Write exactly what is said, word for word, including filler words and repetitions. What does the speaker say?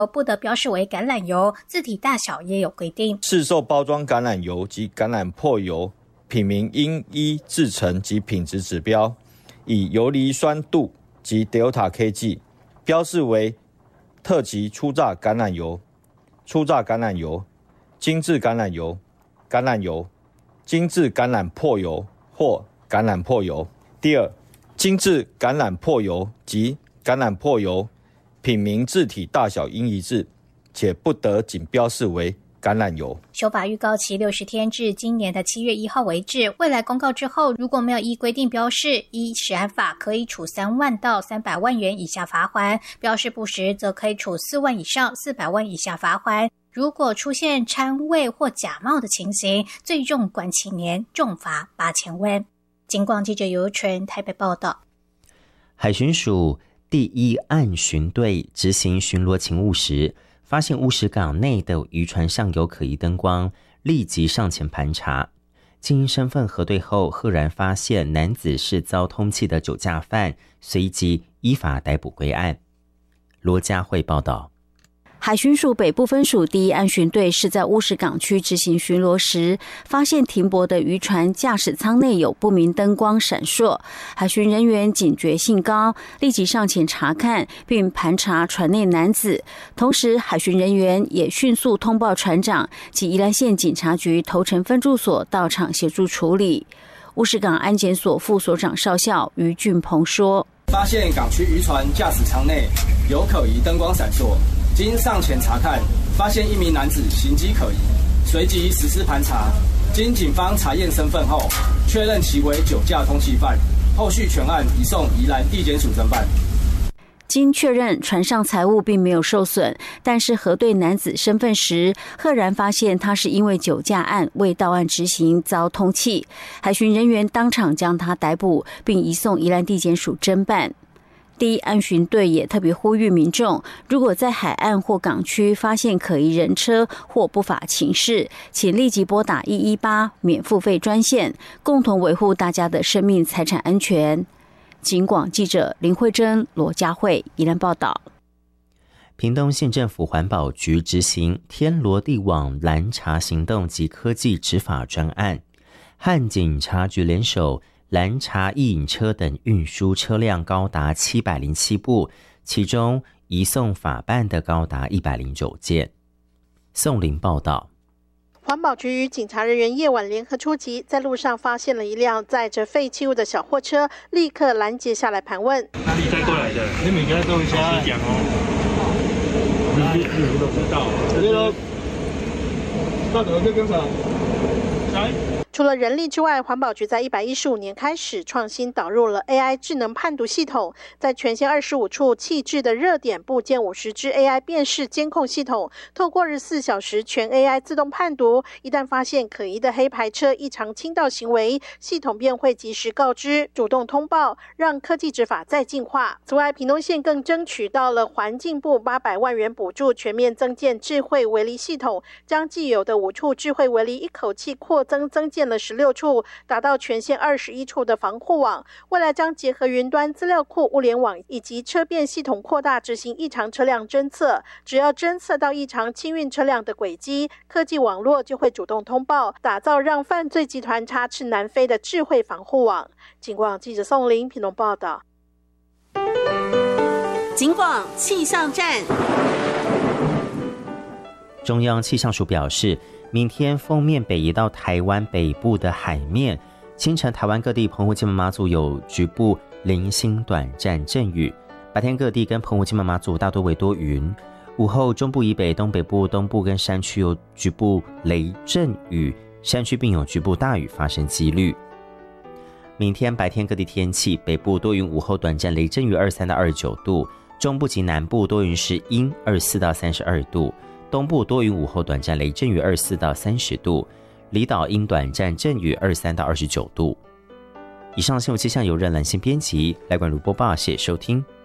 不得标示为橄榄油，字体大小也有规定。 市售包装橄榄油及橄榄粕油品名应依制成及品质指标，以游离酸度及 Delta K G 标示为特级初榨橄榄油、初榨橄榄油、精致橄榄油、橄榄油、精致橄榄粕油或橄榄粕油。第二，精致橄榄粕油及橄榄粕油品名字体大小应一致，且不得仅标示为橄榄油。 修法预告期六十天，至今年的七月一号为止。未来公告之后，如果没有依规定标示，依食安法可以处三万到三百万元以下罚锾；标示不实，则可以处四万以上四百万以下罚锾。如果出现掺伪或假冒的情形，最重管七年，重罚八千万。警广记者尤纯台北报道。 海巡署第一岸巡队执行巡逻勤务时，发现乌石港内的渔船上有可疑灯光，立即上前盘查。经身份核对后，赫然发现男子是遭通缉的酒驾犯，随即依法逮捕归案。罗佳慧报道。 海巡署北部分署第一岸巡队是在乌石港区执行巡逻时，发现停泊的渔船驾驶舱内有不明灯光闪烁，海巡人员警觉性高，立即上前查看，并盘查船内男子。同时，海巡人员也迅速通报船长及宜兰县警察局头城分驻所到场协助处理。乌石港安检所副所长少校于俊鹏说：“ 发现港区渔船驾驶舱内有可疑灯光闪烁。”经上前查看，发现一名男子行迹可疑，随即实施盘查。经警方查验身份后，确认其为酒驾通缉犯，后续全案移送宜兰地检署侦办。 经确认船上财物并没有受损，但是核对男子身份时，赫然发现他是因为酒驾案未到案执行遭通缉。海巡人员当场将他逮捕，并移送宜兰地检署侦办。第一岸巡队也特别呼吁民众，如果在海岸或港区发现可疑人车或不法情事，请立即拨打一一八免付费专线，共同维护大家的生命财产安全。警广记者林慧珍、罗佳慧宜兰报道。 屏东县政府环保局执行天罗地网拦查行动及科技执法专案，和警察局联手拦查易饮车等运输车辆高达七百零七部，其中移送法办的高达一百零九件。宋林报道。 环保局与警察人员夜晚联合出击，在路上发现了一辆载着废弃物的小货车，立刻拦截下来盘问。 哪里带过来的？你每个人都有详细讲哦。你你你都知道。这个，那怎么就跟上？来。 除了人力之外，环保局在一百一十五年开始创新导入了 A I 智能判读系统，在全县二十五处弃置的热点部件五十支 A I 辨识监控系统，透过二十四小时全 A I 自动判读，一旦发现可疑的黑牌车异常倾倒行为，系统便会及时告知，主动通报，让科技执法再进化。此外，屏东县更争取到了环境部八百万元补助，全面增建智慧围篱系统，将既有的五处智慧围篱一口气扩增增建了十六处，达到全县二十一处的防护网。未来将结合云端资料库、物联网以及车变系统扩大执行异常车辆侦测，只要侦测到异常清运车辆的轨迹，科技网络就会主动通报，打造让犯罪集团插翅难飞的智慧防护网。警广记者宋林屏东报道。 警广气象站。 中央气象署表示，明天锋面北移到台湾北部的海面，清晨台湾各地澎湖金门马祖有局部零星短暂阵雨，白天各地跟澎湖金门马祖大多为多云，午后中部以北、东北部、东部跟山区有局部雷阵雨，山区并有局部大雨发生几率。明天白天各地天气，北部多云，午后短暂雷阵雨二十三到二十九度，中部及南部多云时阴二十四到三十二度，东部多云，午后短暂雷阵雨二十四到三十度，离岛阴短暂阵雨二十三到二十九度。以上新闻气象由任兰心编辑，来管如播报，谢谢收听。